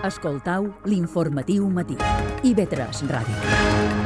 Escoltau l'informatiu matí. IB3 Ràdio.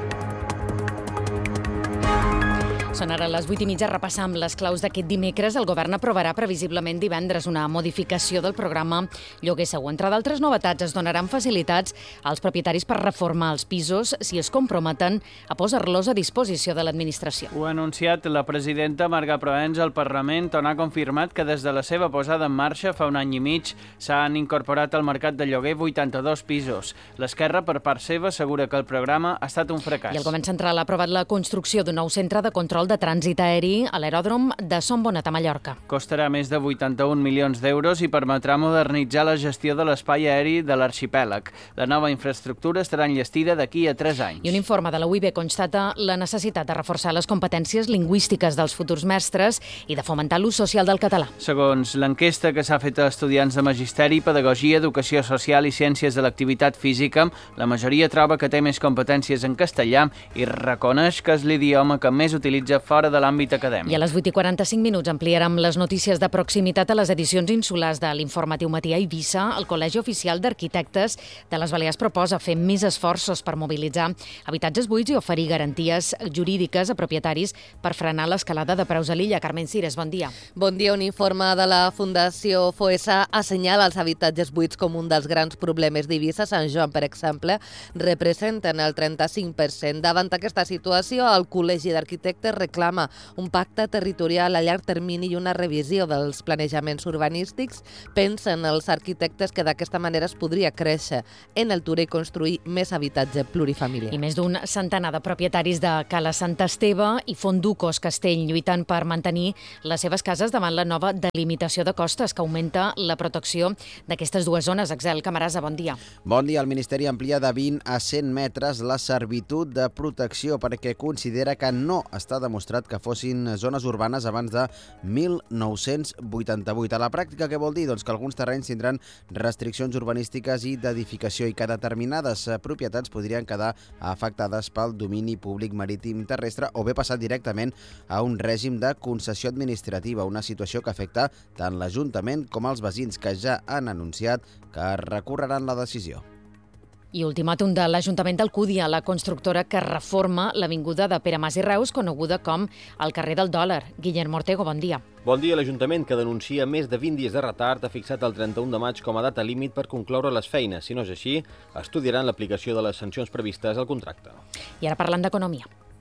Són ara les 8:30, repassam les claus d'aquest dimecres. El govern aprovarà previsiblement divendres una modificació del programa Lloguer Segur. Entre d'altres novetats, es donaran facilitats als propietaris per reformar els pisos si es comprometen a posar-los a disposició de l'administració. Ho ha anunciat la presidenta Marga Proens al Parlament, on ha confirmat que des de la seva posada en marxa fa un any i mig s'han incorporat al mercat de lloguer 82 pisos. L'Esquerra, per part seva, assegura que el programa ha estat un fracàs. I el govern central ha aprovat la construcció d'un nou centre de control de trànsit aeri a l'aeròdrom de Son Bonat a Mallorca. Costarà més de 81 milions d'euros i permetrà modernitzar la gestió de l'espai aeri de l'arxipèlag. La nova infraestructura estarà enllestida d'aquí a 3 anys. I un informe de la UIB constata la necessitat de reforçar les competències lingüístiques dels futurs mestres i de fomentar l'ús social del català. Segons l'enquesta que s'ha fet a estudiants de Magisteri, Pedagogia, Educació Social i Ciències de l'Activitat Física, la majoria troba que té més competències en castellà i reconeix que és l'idioma que més utilitza fora de l'àmbit acadèmic. I a les 8:45 ampliarem les notícies de proximitat a les edicions insulars de l'Informatiu Matí a Eivissa. El Col·legi Oficial d'Arquitectes de les Balears proposa fer més esforços per mobilitzar habitatges buits i oferir garanties jurídiques a propietaris per frenar l'escalada de preus a l'illa. Carmen Cires, bon dia. Bon dia. Un informe de la Fundació FOESA assenyala els habitatges buits com un dels grans problemes d'Eivissa. Sant Joan, per exemple, representen el 35%. Davant aquesta situació, el Col·legi d'Arquitectes reclama un pacte territorial a llarg termini i una revisió dels planejaments urbanístics. Pensen els arquitectes que d'aquesta manera es podria créixer en altura i construir més habitatge plurifamiliar. I més d'un centenar de propietaris de Cala Sant Esteve i Fonducos Castell lluitant per mantenir les seves cases davant la nova delimitació de costes que augmenta la protecció d'aquestes dues zones. Axel Camarasa, bon dia. Bon dia. El Ministeri amplia de 20 a 100 metres la servitud de protecció perquè considera que no està demostrat que fossin zones urbanes abans de 1988. A la pràctica, què vol dir? Doncs que alguns terrenys tindran restriccions urbanístiques i d'edificació i que determinades propietats podrien quedar afectades pel domini públic marítim terrestre o bé passar directament a un règim de concessió administrativa, una situació que afecta tant l'Ajuntament com els veïns que ja han anunciat que recorreran la decisió. I ultimàtum de l'Ajuntament d'Alcúdia, la constructora que reforma l'avinguda de Pere Mas i Reus, coneguda com el carrer del Dòlar. Guillermo Ortego, bon dia. Bon dia. L'Ajuntament, que denuncia més de 20 dies de retard, ha fixat el 31 de maig com a data límit per concloure les feines. Si no és així, estudiaran l'aplicació de les sancions previstes al contracte. I ara parlant d'economia.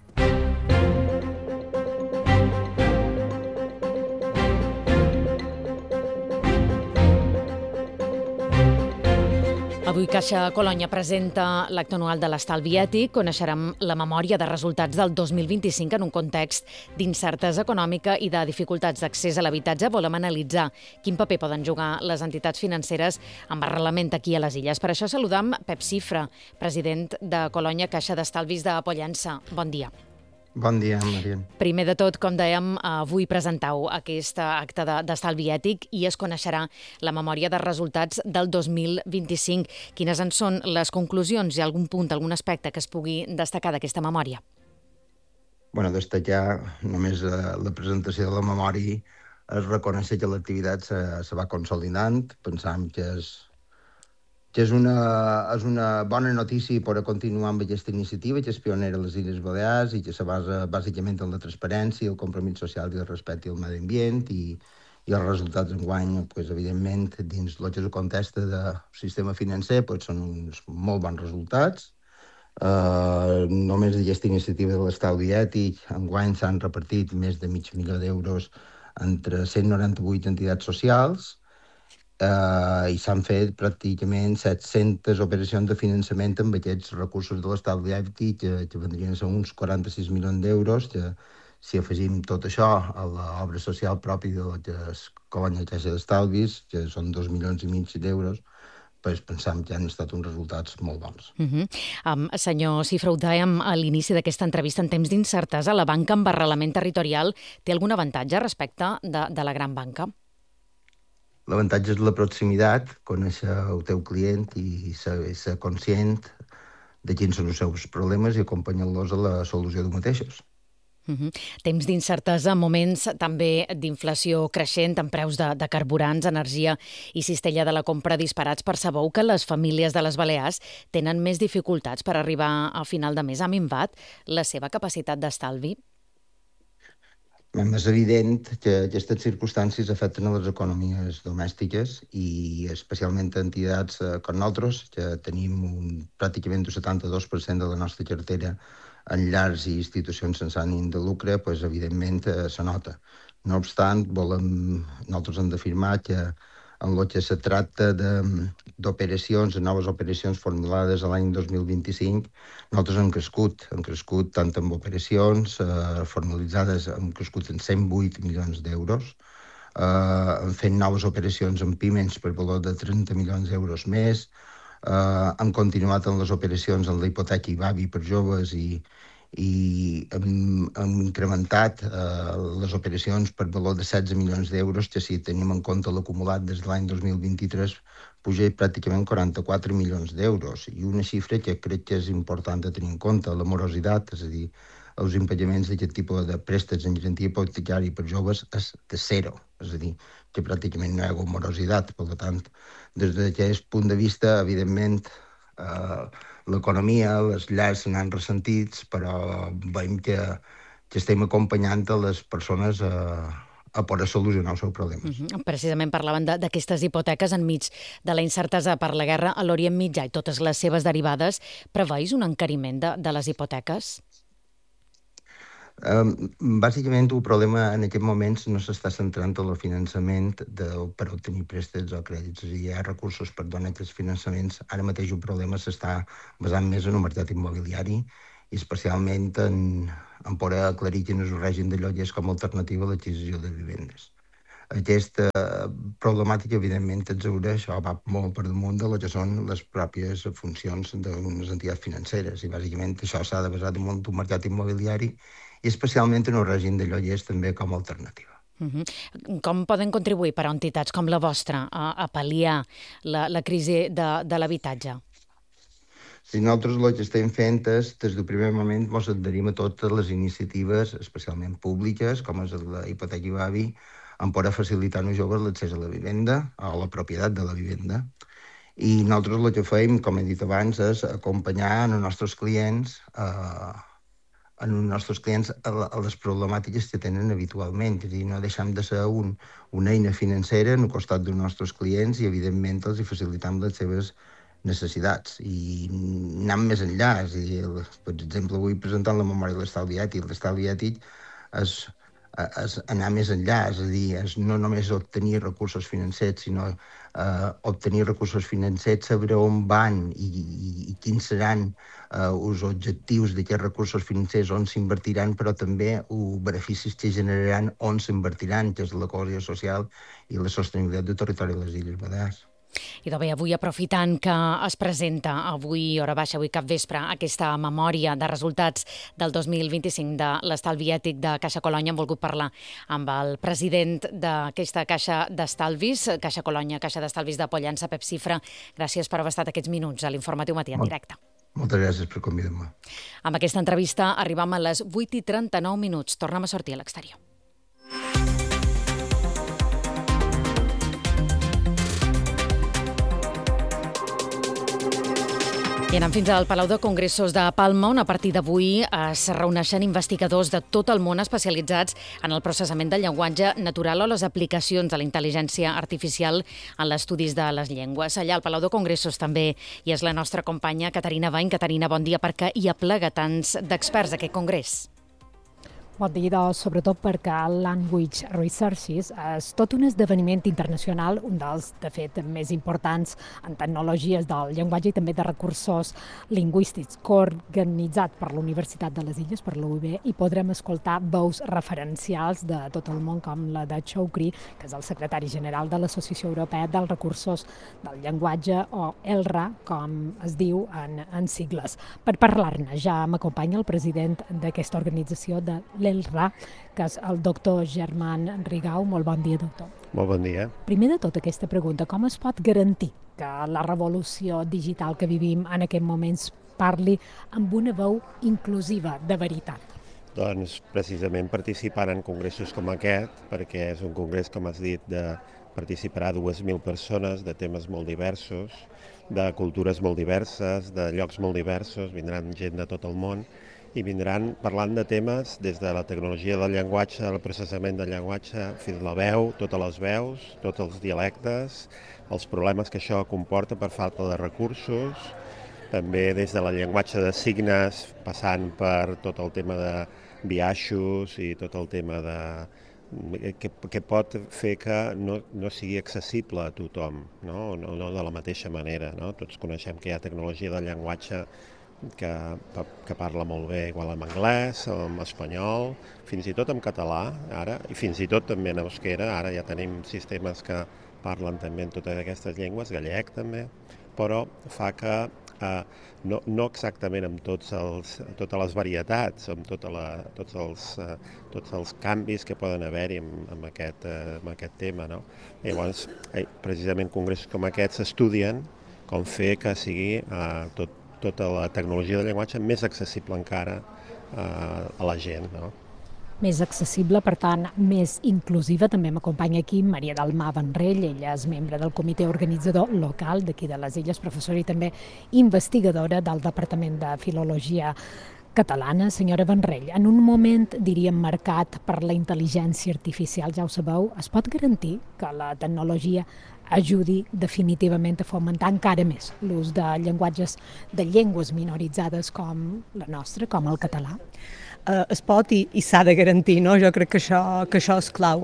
Avui Caixa Colònia presenta l'acte anual de l'estalvi ètic. Coneixerem la memòria de resultats del 2025 en un context d'incertesa econòmica i de dificultats d'accés a l'habitatge. Volem analitzar quin paper poden jugar les entitats financeres amb arrelament aquí a les illes. Per això saludam Pep Cifra, president de Colònia Caixa d'Estalvis de Pollença. Bon dia. Bon dia, Marian. Primer de tot, com dèiem, avui presentau aquest acte d'estalvi ètic i es coneixerà la memòria de resultats del 2025. Quines en són les conclusions? Hi ha algun punt, algun aspecte que es pugui destacar d'aquesta memòria? Destacar només la presentació de la memòria es reconèixer que l'activitat se va consolidant. Pensam que és una bona notícia per a continuar amb aquesta iniciativa, que és pionera a les Illes Balears i que se basa bàsicament en la transparència, el compromís social i el respecte al medi ambient i els resultats enguany, evidentment, dins el que és el context del sistema financer, són uns molt bons resultats. Només d'aquesta iniciativa de l'estalvi ètic, enguany s'han repartit més de $500.000 d'euros entre 198 entitats socials, i s'han fet pràcticament 700 operacions de finançament amb aquests recursos de l'estalvi ètic que vendrien a ser uns 46 milions d'euros, que si afegim tot això a l'obra social pròpia de la que és Colònia Caixa d'Estalvis, que són 2,5 milions d'euros, pensam que han estat uns resultats molt bons. Senyor Cifra, ho dèiem a l'inici d'aquesta entrevista, en temps d'incertesa, la banca amb arrelament territorial té algun avantatge respecte de la gran banca? L'avantatge és la proximitat, conèixer el teu client i ser conscient de quins són els seus problemes i acompanyar-los a la solució de mateixos. Temps d'incertesa, moments també d'inflació creixent en preus de carburants, energia i cistella de la compra disparats. Percebeu que les famílies de les Balears tenen més dificultats per arribar a final de mes. Ha minvat la seva capacitat d'estalvi? És evident que aquestes circumstàncies afecten a les economies domèstiques i especialment a entitats com nosaltres, que tenim pràcticament un 72% de la nostra cartera en llars i institucions sense ànim de lucre, doncs, evidentment se nota. No obstant, nosaltres hem d'afirmar que en el que se tracta d'operacions, de noves operacions formulades a l'any 2025, nosaltres hem crescut tant en operacions formalitzades, hem crescut en 108 milions d'euros, hem fet noves operacions en pimes per valor de 30 milions d'euros més, hem continuat en les operacions en la hipoteca IBABI per joves i hem incrementat les operacions per valor de 16 milions d'euros, que si tenim en compte l'acumulat des de l'any 2023, puja pràcticament 44 milions d'euros. I una xifra que crec que és important de tenir en compte, la morositat, és a dir, els impagaments d'aquest tipus de préstecs en garantia hipotecària per joves és de zero, és a dir, que pràcticament no hi ha hagut morositat. Per tant, des d'aquest punt de vista, evidentment, l'economia, les llars se n'han ressentits, però veiem que estem acompanyant a les persones a poder solucionar els seus problemes. Precisament parlaven d'aquestes hipoteques enmig de la incertesa per la guerra a l'Orient Mitjà i totes les seves derivades. Preveus un encariment de les hipoteques? Bàsicament, el problema en aquest moment no s'està centrant en el finançament per obtenir préstecs o crèdits. És a dir, hi ha recursos per donar aquests finançaments. Ara mateix el problema s'està basant més en el mercat immobiliari i especialment en poder aclarir quin és el règim de lloguers com a alternativa a l'adquisició de vivendes. Aquesta problemàtica, evidentment, exhaureix o va molt per damunt de lo que són les pròpies funcions d'unes entitats financeres i, bàsicament, això s'ha de basar damunt d'un mercat immobiliari i especialment en el règim de lloguers també com a alternativa. Com poden contribuir per a entitats com la vostra a pal·liar la crisi de l'habitatge? Si nosaltres el que estem fent és, des del primer moment, ens adherim a totes les iniciatives, especialment públiques, com és la hipoteca IBABI, en poder facilitar als joves l'accés a la vivenda, a la propietat de la vivenda. I nosaltres el que fem, com he dit abans, és acompanyar els nostres clients a les problemàtiques que tenen habitualment. És a dir, no deixem de ser una eina financera al costat dels nostres clients i, evidentment, els facilitam les seves necessitats. I anem més enllà. És a dir, per exemple, avui presentant la memòria de l'estalvi ètic. L'estalvi ètic és anar més enllà, és a dir, és no només obtenir recursos financers, sinó obtenir recursos financers, saber on van i quins seran els objectius d'aquests recursos financers, on s'invertiran, però també els beneficis que generaran on s'invertiran, que és la cohesió social i la sostenibilitat del territori de les Illes Balears. I bé, avui, aprofitant que es presenta avui, hora baixa, avui capvespre, aquesta memòria de resultats del 2025 de l'estalvi ètic de Caixa Colònia, hem volgut parlar amb el president d'aquesta Caixa d'Estalvis, Caixa Colònia, Caixa d'Estalvis de Pollença, Pep Cifra. Gràcies per haver estat aquests minuts a l'Informatiu Matí en directe. Moltes gràcies per convidar-me. Amb aquesta entrevista arribam a les 8:39. Tornem a sortir a l'exterior. I anem fins al Palau de Congressos de Palma, on a partir d'avui es reuneixen investigadors de tot el món especialitzats en el processament del llenguatge natural o les aplicacions de la intel·ligència artificial en l'estudis de les llengües. Allà al Palau de Congressos també hi és la nostra companya Caterina Bany. Caterina, bon dia. Per què hi aplega tants d'experts a aquest congrés? Bon dia, sobretot perquè el Language Researches és tot un esdeveniment internacional, un dels, de fet, més importants en tecnologies del llenguatge i també de recursos lingüístics, coorganitzat per la Universitat de les Illes, per l'UIB, i podrem escoltar veus referencials de tot el món, com la de Choukri, que és el secretari general de l'Associació Europea dels Recursos del Llenguatge, o ELRA, com es diu en sigles. Per parlar-ne ja m'acompanya el president d'aquesta organització de l'ELRA, que és el doctor Germán Rigau. Molt bon dia, doctor. Molt bon dia. Primer de tot, aquesta pregunta: com es pot garantir que la revolució digital que vivim en aquest moment parli amb una veu inclusiva de veritat? Doncs precisament participant en congressos com aquest, perquè és un congrés, com has dit, participarà 2.000 persones de temes molt diversos, de cultures molt diverses, de llocs molt diversos, vindran gent de tot el món i vindran parlant de temes des de la tecnologia del llenguatge, el processament del llenguatge, fins a la veu, totes les veus, tots els dialectes, els problemes que això comporta per falta de recursos, també des de la llenguatge de signes, passant per tot el tema de biaixos i tot el tema que pot fer que no sigui accessible a tothom, no de la mateixa manera. No? Tots coneixem que hi ha tecnologia del llenguatge que parla molt bé igual en anglès, en espanyol, fins i tot en català, ara, i fins i tot també en euskera. Ara ja tenim sistemes que parlen també en totes aquestes llengües, gallec també, però fa que no exactament amb totes les varietats, amb tots els canvis que poden haver-hi amb aquest tema. No? Llavors, precisament congressos com aquests estudien com fer que sigui tota la tecnologia del llenguatge més accessible encara a la gent. No? Més accessible, per tant, més inclusiva. També m'acompanya aquí Maria del Mar Vendrell, ella és membre del comitè organitzador local d'aquí de les Illes, professora i també investigadora del Departament de Filologia Catalana. Senyora Vendrell, en un moment, diríem, marcat per la intel·ligència artificial, ja ho sabeu, es pot garantir que la tecnologia ajudi definitivament a fomentar encara més l'ús de llenguatges, de llengües minoritzades com la nostra, com el català? Es pot i s'ha de garantir, no? Jo crec que això és clau.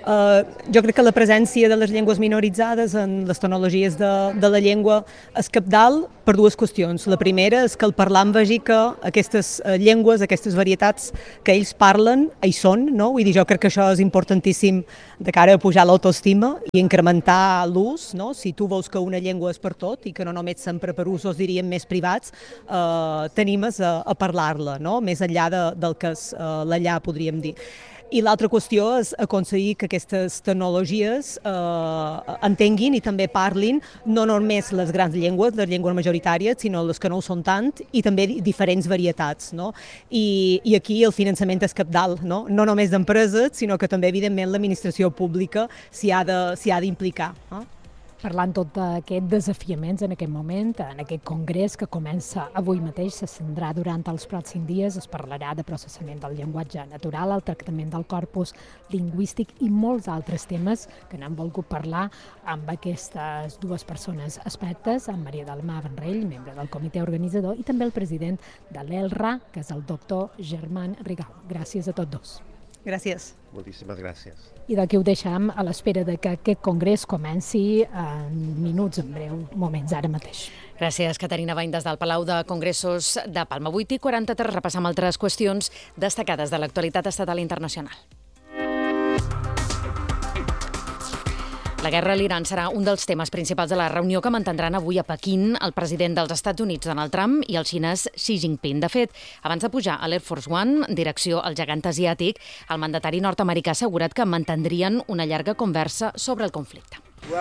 Jo crec que la presència de les llengües minoritzades en les tecnologies de la llengua és cabdal per dues qüestions. La primera és que el parlant vegi que aquestes llengües, aquestes varietats que ells parlen, hi són, no? Vull dir, jo crec que això és importantíssim de cara a pujar l'autoestima i incrementar l'ús, no? Si tu veus que una llengua és per tot i que no només sempre per usos, diríem, més privats, t'animes a parlar-la, no? Més enllà del que és l'allà, podríem dir. I l'altra qüestió és aconseguir que aquestes tecnologies entenguin i també parlin no només les grans llengües, les llengües majoritàries, sinó les que no ho són tant, i també diferents varietats. No? I aquí el finançament és cabdal, no només d'empreses, sinó que també, evidentment, l'administració pública s'hi ha d'implicar. Parlant tot d'aquests desafiaments en aquest moment, en aquest congrés que comença avui mateix, s'estendrà durant els pròxims dies, es parlarà de processament del llenguatge natural, el tractament del corpus lingüístic i molts altres temes que n'han volgut parlar amb aquestes dues persones expertes, amb Maria del Mar Vendrell, membre del comitè organitzador, i també el president de l'ELRA, que és el doctor Germán Rigau. Gràcies a tots dos. Gràcies. Moltíssimes gràcies. I d'aquí ho deixem a l'espera de que aquest congrés comenci en minuts, en breu moments, ara mateix. Gràcies, Caterina Bany, des del Palau de Congressos de Palma. 8:43, repassam altres qüestions destacades de l'actualitat estatal i internacional. La guerra a l'Iran serà un dels temes principals de la reunió que mantindran avui a Pequín el president dels Estats Units, Donald Trump, i el xinès Xi Jinping. De fet, abans de pujar a l'Air Force One, direcció al gegant asiàtic, el mandatari nord-americà ha assegurat que mantindrien una llarga conversa sobre el conflicte.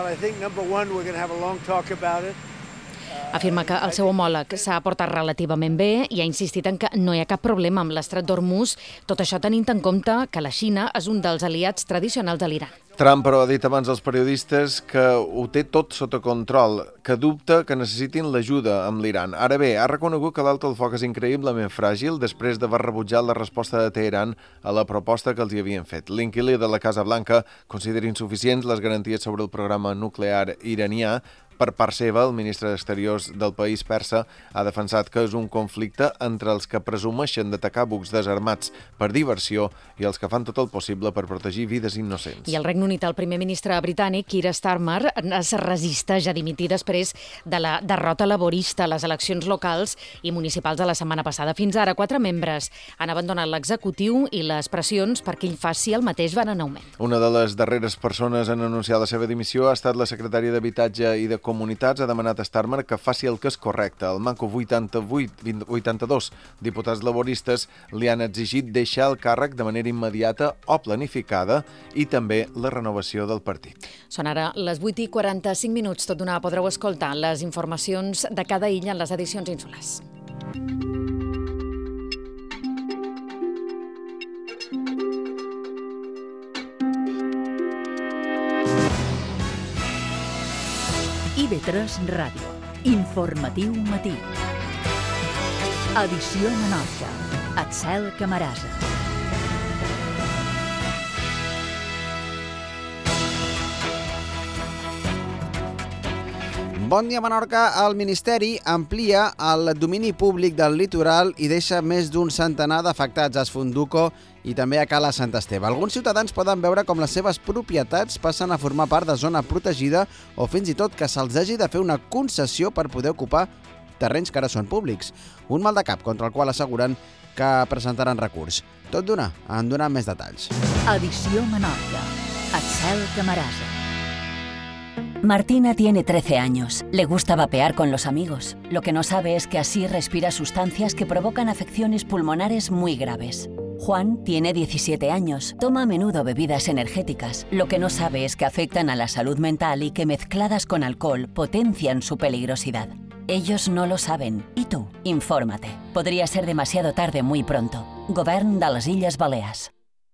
Afirma que el seu homòleg s'ha portat relativament bé i ha insistit en que no hi ha cap problema amb l'estret d'Hormuz, tot això tenint en compte que la Xina és un dels aliats tradicionals de l'Iran. Trump, però, ha dit abans als periodistes que ho té tot sota control, que dubta que necessitin l'ajuda amb l'Iran. Ara bé, ha reconegut que l'alto del foc és increïblement fràgil després d'haver rebutjat la resposta de Teheran a la proposta que els hi havien fet. L'inquilí de la Casa Blanca considera insuficients les garanties sobre el programa nuclear iranià. Per part seva, el ministre d'Exteriors del país persa ha defensat que és un conflicte entre els que presumeixen d'atacar bucs desarmats per diversió i els que fan tot el possible per protegir vides innocents. I el Regne Unit, el primer ministre britànic, Keir Starmer, es resisteix a dimitir després de la derrota laborista a les eleccions locals i municipals de la setmana passada. Fins ara, 4 membres han abandonat l'executiu i les pressions perquè ell faci el mateix van en augment. Una de les darreres persones en anunciar la seva dimissió ha estat la secretària d'Habitatge i de Comunitats. Ha demanat a Starmer que faci el que és correcte. El manco 82 diputats laboristes li han exigit deixar el càrrec de manera immediata o planificada i també la renovació del partit. Són ara les 8:45. Tot d'una podreu escoltar les informacions de cada illa en les edicions insulars. IB3 Ràdio. Informatiu matí. Edició Menorca. Axel Camarasa. Bon dia, Menorca. El Ministeri amplia el domini públic del litoral i deixa més d'un centenar d'afectats a Esfonduco i també a Cala Sant Esteve. Alguns ciutadans poden veure com les seves propietats passen a formar part de zona protegida o fins i tot que se'ls hagi de fer una concessió per poder ocupar terrenys que ara són públics. Un mal de cap contra el qual asseguren que presentaran recurs. Tot d'una, en donen més detalls. Edició Menorca. Axel Camarasa. Martina tiene 13 años. Le gusta vapear con los amigos. Lo que no sabe es que así respira sustancias que provocan afecciones pulmonares muy graves. Juan tiene 17 años. Toma a menudo bebidas energéticas. Lo que no sabe es que afectan a la salud mental y que mezcladas con alcohol potencian su peligrosidad. Ellos no lo saben. ¿Y tú? Infórmate. Podría ser demasiado tarde muy pronto. Govern de les Illes Balears.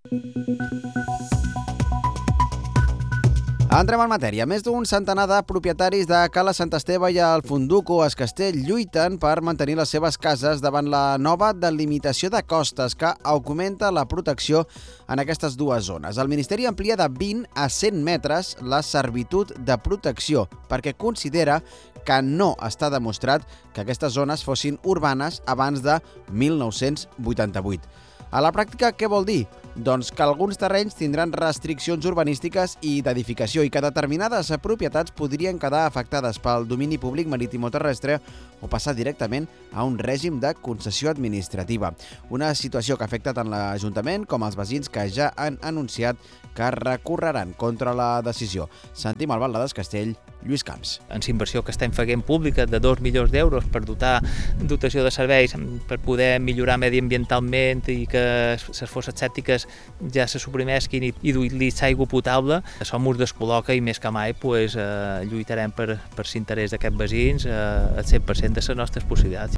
Entrem en matèria. Més d'un centenar de propietaris de Cala Sant Esteve i el Fonduco, es Castell, lluiten per mantenir les seves cases davant la nova delimitació de costes que augmenta la protecció en aquestes dues zones. El Ministeri amplia de 20 a 100 metres la servitud de protecció perquè considera que no està demostrat que aquestes zones fossin urbanes abans de 1988. A la pràctica, què vol dir? Doncs que alguns terrenys tindran restriccions urbanístiques i d'edificació i que determinades propietats podrien quedar afectades pel domini públic marítim o terrestre o passar directament a un règim de concessió administrativa. Una situació que afecta tant l'Ajuntament com els veïns que ja han anunciat que recorreran contra la decisió. Sentim el batlle del Castell, Lluís Camps. En la inversió que estem fent pública de 2 milions d'euros per dotació de serveis, per poder millorar mediambientalment i que les fosses sèptiques ja se suprimesquin i d'utilitzar aigua potable, això ens descol·loca i més que mai lluitarem per l'interès d'aquests veïns al 100% de les nostres possibilitats.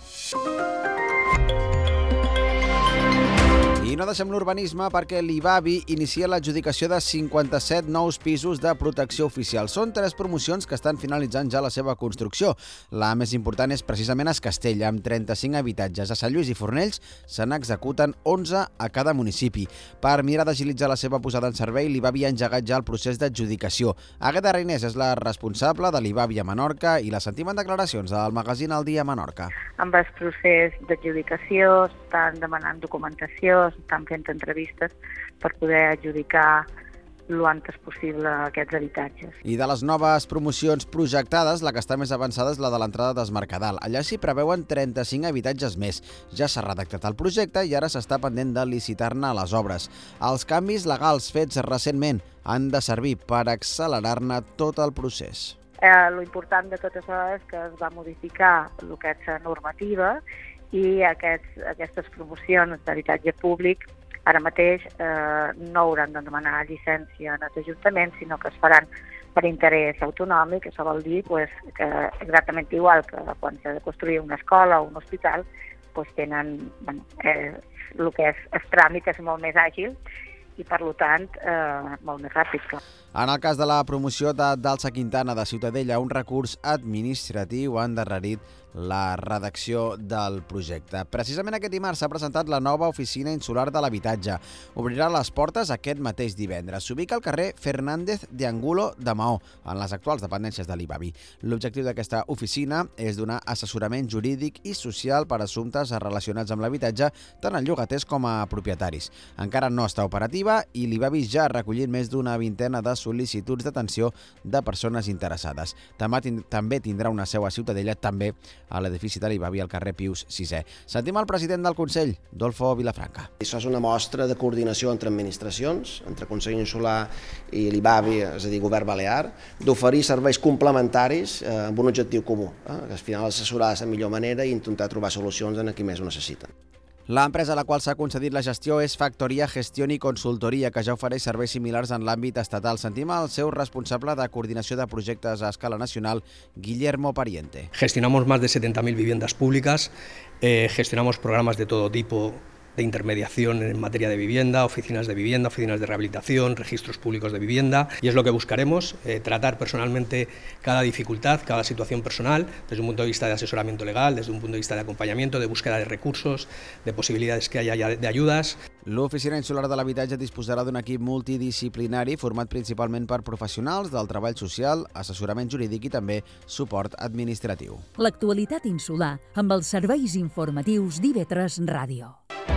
I no deixem l'urbanisme perquè l'IBABI inicia l'adjudicació de 57 nous pisos de protecció oficial. Són 3 promocions que estan finalitzant ja la seva construcció. La més important és precisament Es Castell, amb 35 habitatges. A Sant Lluís i Fornells se n'executen 11 a cada municipi. Per mirar d'agilitzar la seva posada en servei, l'IBABI ha engegat ja el procés d'adjudicació. Agueda Reinés és la responsable de l'IBABI a Menorca i la sentim en declaracions del magazín El Dia Menorca. Amb el procés d'adjudicació estan demanant documentació, estan fent entrevistes per poder adjudicar lo antes possible aquests habitatges. I de les noves promocions projectades, la que està més avançada és la de l'entrada d'Es Mercadal. Allà s'hi preveuen 35 habitatges més. Ja s'ha redactat el projecte i ara s'està pendent de licitar-ne les obres. Els canvis legals fets recentment han de servir per accelerar-ne tot el procés. Lo important de tot això és que es va modificar el que és la normativa i aquestes promocions d'habitatge públic ara mateix no hauran de demanar llicència en els ajuntaments, sinó que es faran per interès autonòmic. Això vol dir que exactament igual que quan s'ha de construir una escola o un hospital, tenen el que és el tràmit és molt més àgil i, per tant, molt més ràpid. En el cas de la promoció d'Alça Quintana de Ciutadella, un recurs administratiu ha endarrerit la redacció del projecte. Precisament aquest dimarts s'ha presentat la nova oficina insular de l'habitatge. Obrirà les portes aquest mateix divendres. S'ubica al carrer Fernández de Angulo de Maó, en les actuals dependències de l'IBABI. L'objectiu d'aquesta oficina és donar assessorament jurídic i social per assumptes relacionats amb l'habitatge, tant en llogaters com a propietaris. Encara no està operativa i l'IBABI ja ha recollit més d'una vintena de sol·licituds d'atenció de persones interessades. També tindrà una seu a Ciutadella, també a l'edifici de l'IBABI al carrer Pius VI. Sentim el president del Consell, Dolfo Vilafranca. Això és una mostra de coordinació entre administracions, entre Consell Insular i l'IBABI, és a dir, Govern Balear, d'oferir serveis complementaris amb un objectiu comú, que al final assessorar de la millor manera i intentar trobar solucions en qui més ho necessiten. L'empresa a la qual s'ha concedit la gestió és Factoria Gestión y Consultoría, que ja ofereix serveis similars en l'àmbit estatal. Sentim el seu responsable de coordinació de projectes a escala nacional, Guillermo Pariente. Gestionamos más de 70.000 viviendas públicas, gestionamos programas de todo tipo de intermediación en materia de vivienda, oficinas de rehabilitación, registros públicos de vivienda, y es lo que buscaremos, tratar personalmente cada dificultad, cada situación personal, desde un punto de vista de asesoramiento legal, desde un punto de vista de acompañamiento, de búsqueda de recursos, de posibilidades que haya de ayudas. L'Oficina Insular de l'Habitatge disposarà d'un equip multidisciplinari format principalment per professionals del treball social, assessorament jurídic i també suport administratiu. L'actualitat insular amb els serveis informatius d'IV3 Ràdio.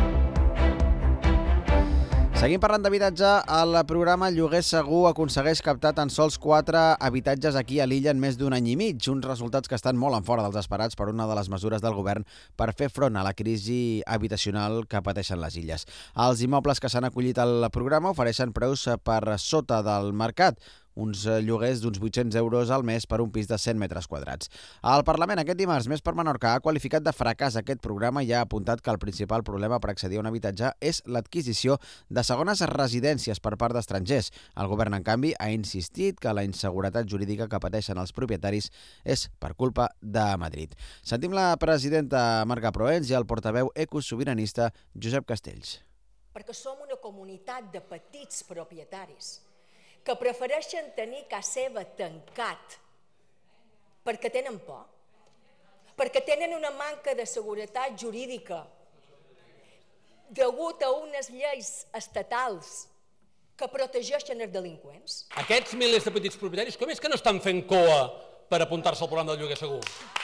Seguim parlant d'habitatge. El programa Lloguer Segur aconsegueix captar tan sols 4 habitatges aquí a l'illa en més d'un any i mig, uns resultats que estan molt en fora dels esperats per una de les mesures del govern per fer front a la crisi habitacional que pateixen les illes. Els immobles que s'han acollit al programa ofereixen preus per sota del mercat, uns lloguers d'uns 800 euros al mes per un pis de 100 metres quadrats. El Parlament aquest dimarts, Més per Menorca, ha qualificat de fracàs aquest programa i ha apuntat que el principal problema per accedir a un habitatge és l'adquisició de segones residències per part d'estrangers. El govern, en canvi, ha insistit que la inseguretat jurídica que pateixen els propietaris és per culpa de Madrid. Sentim la presidenta Marga Proens i el portaveu ecosobiranista Josep Castells. Perquè som una comunitat de petits propietaris que prefereixen tenir casa seva tancat perquè tenen por, perquè tenen una manca de seguretat jurídica degut a unes lleis estatals que protegeixen els delinqüents. Aquests milers de petits propietaris, com és que no estan fent coa per apuntar-se al programa del lloguer segur?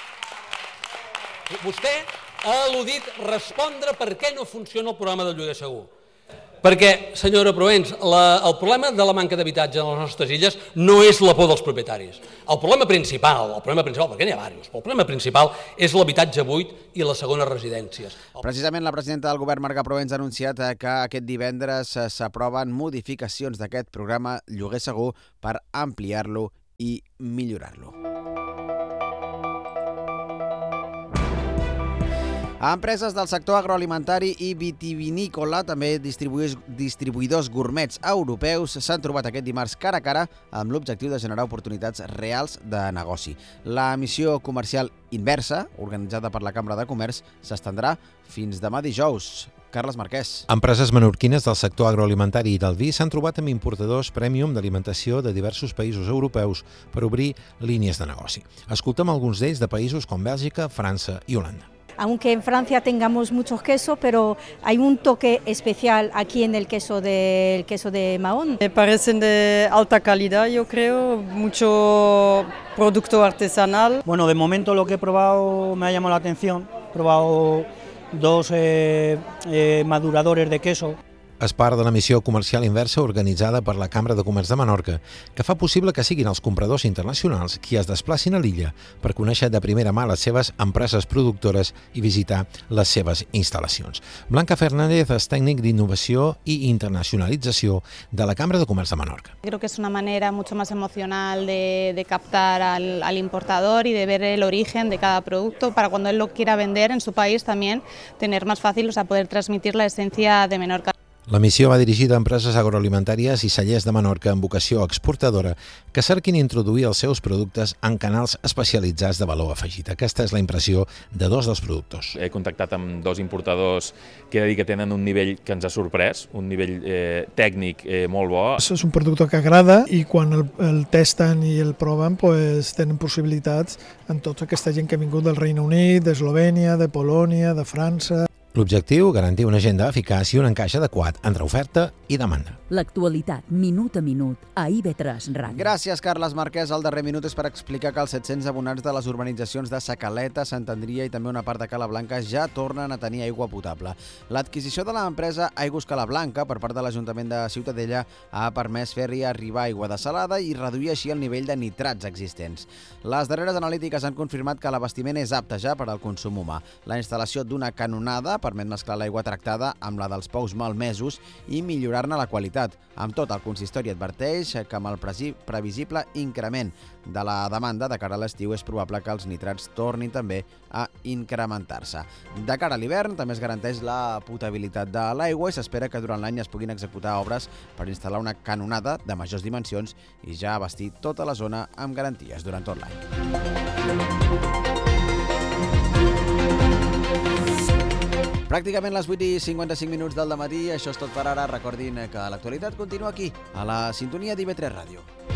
Vostè ha al·ludit respondre per què no funciona el programa del lloguer segur. Perquè, senyora Proens, el problema de la manca d'habitatge a les nostres illes no és la por dels propietaris. El problema principal, perquè n'hi ha diversos, el problema principal és l'habitatge buit i les segones residències. Precisament la presidenta del govern, Marga Proens, ha anunciat que aquest divendres s'aproven modificacions d'aquest programa Lloguer Segur per ampliar-lo i millorar-lo. Empreses del sector agroalimentari i vitivinícola, també distribuïdors gourmets europeus, s'han trobat aquest dimarts cara a cara amb l'objectiu de generar oportunitats reals de negoci. La missió comercial inversa, organitzada per la Cambra de Comerç, s'estendrà fins demà dijous. Carles Marquès. Empreses menorquines del sector agroalimentari i del vi s'han trobat amb importadors premium d'alimentació de diversos països europeus per obrir línies de negoci. Escoltem alguns d'ells de països com Bèlgica, França i Holanda. Aunque en Francia tengamos muchos quesos, pero hay un toque especial aquí en el queso de Mahón. Me parecen de alta calidad, yo creo, mucho producto artesanal. Bueno, de momento lo que he probado me ha llamado la atención. He probado 2 maduradores de queso. És part de la missió comercial inversa organitzada per la Cambra de Comerç de Menorca, que fa possible que siguin els compradors internacionals qui es desplacin a l'illa per conèixer de primera mà les seves empreses productores i visitar les seves instal·lacions. Blanca Fernández és tècnic d'innovació i internacionalització de la Cambra de Comerç de Menorca. Creo que es una manera mucho más emocional de captar al importador y de ver el origen de cada producto para cuando él lo quiera vender en su país también tener más fácil, poder transmitir la esencia de Menorca. La missió va dirigida a empreses agroalimentàries i cellers de Menorca amb vocació exportadora que cerquin introduir els seus productes en canals especialitzats de valor afegit. Aquesta és la impressió de 2 dels productors. He contactat amb 2 importadors que he de dir que tenen un nivell que ens ha sorprès, un nivell tècnic molt bo. És un producte que agrada i quan el testen i el proven tenen possibilitats en tota aquesta gent que ha vingut del Regne Unit, d'Eslovènia, de Polònia, de França. L'objectiu, garantir una agenda eficaç i un encaix adequat entre oferta i demanda. L'actualitat, minut a minut, a IV3 Ràdio. Gràcies, Carles Marquès. El darrer minut és per explicar que els 700 abonats de les urbanitzacions de Sacaleta, Sant Andria i també una part de Cala Blanca ja tornen a tenir aigua potable. L'adquisició de l'empresa Aigües Cala Blanca per part de l'Ajuntament de Ciutadella ha permès fer-hi arribar aigua dessalada i reduir així el nivell de nitrats existents. Les darreres analítiques han confirmat que l'abastiment és apte ja per al consum humà. La instal·lació d'una canonada permet mesclar l'aigua tractada amb la dels pous malmesos i millorar-ne la qualitat. Amb tot, el consistori adverteix que amb el previsible increment de la demanda de cara a l'estiu és probable que els nitrats tornin també a incrementar-se. De cara a l'hivern també es garanteix la potabilitat de l'aigua i s'espera que durant l'any es puguin executar obres per instal·lar una canonada de majors dimensions i ja abastir tota la zona amb garanties durant tot l'any. Pràcticament les 8:55 del dematí, això és tot per ara. Recordin que l'actualitat continua aquí, a la sintonia d'IV3 Ràdio.